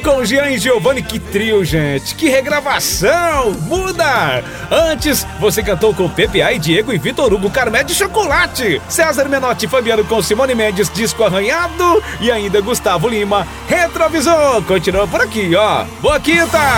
com Jean e Giovanni, que trio, gente, que regravação, muda! Antes, você cantou com Pepe A e Diego e Vitor Hugo, Carmé de Chocolate, César Menotti e Fabiano com Simone Mendes, Disco Arranhado, e ainda Gustavo Lima, Retrovisor. Continua por aqui, ó. Boa quinta!